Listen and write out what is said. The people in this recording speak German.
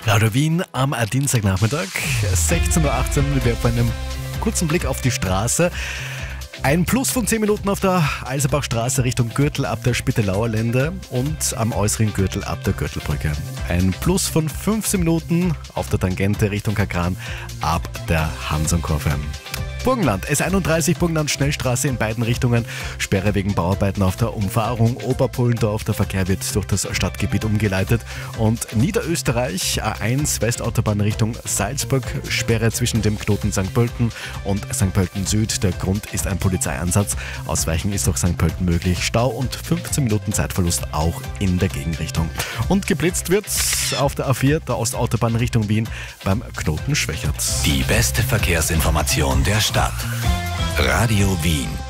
Radio Wien am Dienstagnachmittag, 16:18 Uhr. Wir werfen einen kurzen Blick auf die Straße. Ein Plus von 10 Minuten auf der Alserbachstraße Richtung Gürtel ab der Spittelauer Lände und am äußeren Gürtel ab der Gürtelbrücke. Ein Plus von 15 Minuten auf der Tangente Richtung Kakran ab der Hansonkurve. Burgenland, S31 Burgenland Schnellstraße in beiden Richtungen. Sperre wegen Bauarbeiten auf der Umfahrung Oberpullendorf. Der Verkehr wird durch das Stadtgebiet umgeleitet. Und Niederösterreich, A1 Westautobahn Richtung Salzburg. Sperre zwischen dem Knoten St. Pölten und St. Pölten Süd. Der Grund ist ein Polizeieinsatz. Ausweichen ist durch St. Pölten möglich. Stau und 15 Minuten Zeitverlust auch in der Gegenrichtung. Und geblitzt wird auf der A4 der Ostautobahn Richtung Wien beim Knoten Schwächert. Die beste Verkehrsinformation der Stadt. Radio Wien.